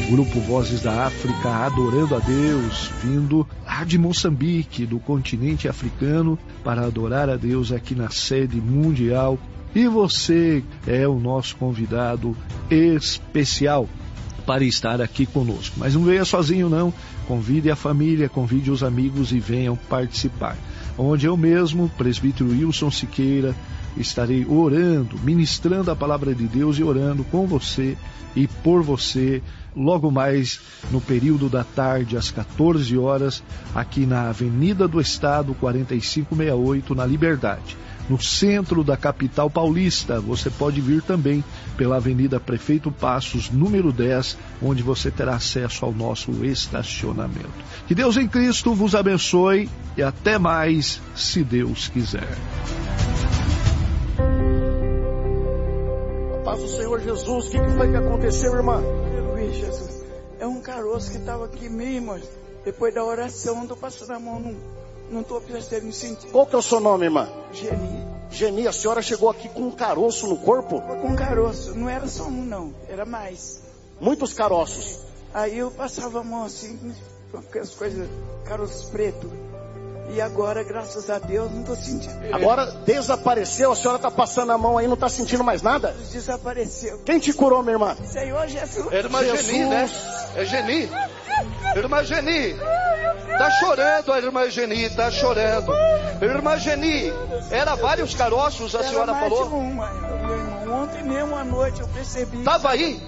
Grupo Vozes da África, adorando a Deus, vindo lá de Moçambique, do continente africano, para adorar a Deus aqui na sede mundial. E você é o nosso convidado especial para estar aqui conosco. Mas não venha sozinho não, convide a família, convide os amigos e venham participar. Onde eu mesmo, presbítero Wilson Siqueira, estarei orando, ministrando a palavra de Deus e orando com você e por você, logo mais no período da tarde, às 14 horas, aqui na Avenida do Estado, 4568, na Liberdade, no centro da capital paulista. Você pode vir também pela Avenida Prefeito Passos, número 10, onde você terá acesso ao nosso estacionamento. Que Deus em Cristo vos abençoe e até mais, se Deus quiser. Paz do Senhor Jesus, o que foi que aconteceu, irmã? Aleluia, Jesus. É um caroço que estava aqui mesmo, depois da oração, estou passando a mão, não estou percebendo sentir. Qual que é o seu nome, irmã? Geni. Geni, a senhora chegou aqui com um caroço no corpo? Com caroço, não era só um não, era mais. Muitos caroços. Aí eu passava a mão assim, com aquelas coisas, caroços pretos. E agora, graças a Deus, não estou sentindo. Agora desapareceu, a senhora está passando a mão aí, não está sentindo mais nada? Desapareceu. Quem te curou, minha irmã? Senhor Jesus. Irmã Geni, né? É Geni. Irmã Geni. Tá chorando, a irmã Geni, tá chorando. Irmã Geni, era vários caroços, a senhora falou? Uma, meu irmão. Ontem mesmo à noite eu percebi. Tava aí?